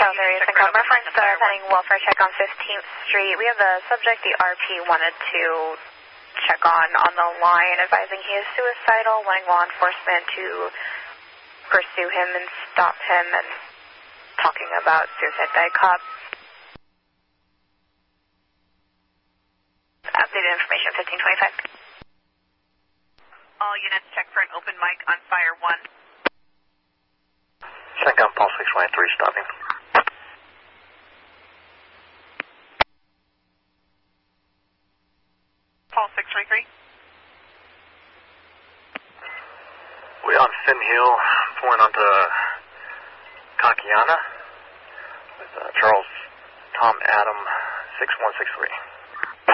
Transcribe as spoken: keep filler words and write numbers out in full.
South area Syncom. Reference to pending welfare check on fifteenth Street. We have the subject the R P wanted to check on on the line, advising he is suicidal, wanting law enforcement to pursue him and stop him, and talking about suicide by cop. Updated information fifteen twenty-five. All units check for an open mic on fire one. Syncom, Paul six one three, stopping. Paul six three three. We on Finn Hill, pouring onto Kakiana with uh, Charles Tom Adam six one six three.